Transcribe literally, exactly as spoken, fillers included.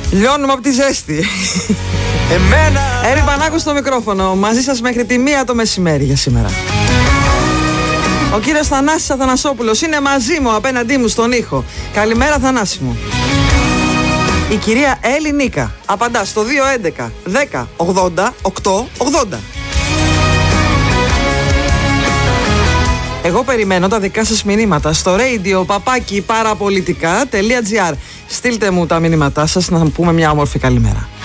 Λιώνουμε από τη ζέστη. Έρη Πανάκου στο μικρόφωνο. Μαζί σας μέχρι τη μία το μεσημέρι για σήμερα. Ο κύριος Θανάσης Αθανασόπουλος είναι μαζί μου, απέναντί μου στον ήχο. Καλημέρα Θανάση μου. Η κυρία Έλλη Νίκα απαντά στο δύο έντεκα δέκα ογδόντα οκτώ ογδόντα. Εγώ περιμένω τα δικά σας μηνύματα στο radio παπάκι παραπολιτικά τελεία τζι άρ. Στείλτε μου τα μηνύματά σας να πούμε μια όμορφη καλημέρα.